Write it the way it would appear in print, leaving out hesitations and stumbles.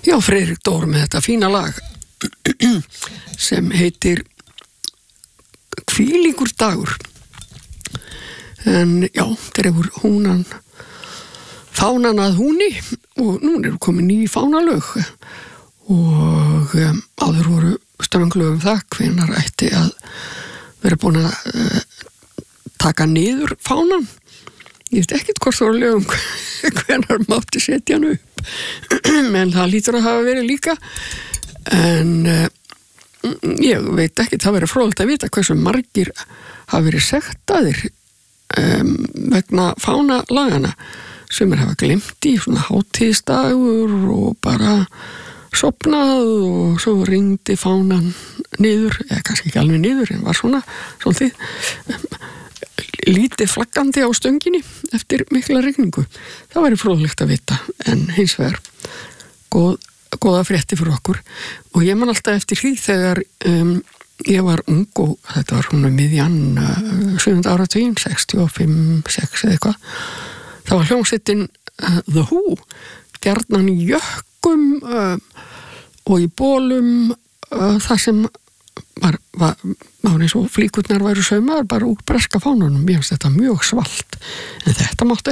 Já, Friðrik Dór með þetta fína lag sem heitir Hvílíkur dagur. En já, dregur húnan fánan að húni og nú eru komin ný fánalög og áður voru strönglög það hvenær ætti að vera búin að taka niður fánan. Ég veit ekkert hvort þú lögum hvenær mátti setja hann upp menn það lítur að hafa verið líka en ég veit ekki, það verið fróðlegt að vita hversu margir hafa verið sektaðir vegna fánalagana sem hafa glemt í svona hátíðsdagur og bara sofnað og svo ringdi fánan niður, eða kannski ekki alveg niður en var svona svolítið lítið flaggandi á stönginni eftir mikla rigningu. Það væri fróðlegt að vita en hins vegar góða frétti fyrir okkur og ég man alltaf eftir því þegar ég var ung og þetta var svona miðjan 7. áratuginn 65, 6 eða eitthvað það var hljómsveitin The Who gjarnan í jökkum og í bólum það sem var eins og flíkurnar væru saumaðar bara úr breska fánunum, mér finnst þetta mjög svalt en þetta máttu